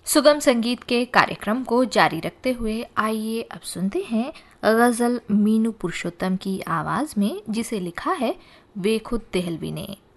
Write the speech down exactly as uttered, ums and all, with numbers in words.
सुगम संगीत के कार्यक्रम को जारी रखते हुए आइए अब सुनते हैं गजल मीनू पुरुषोत्तम की आवाज में, जिसे लिखा है वे खुद देहलवी ने।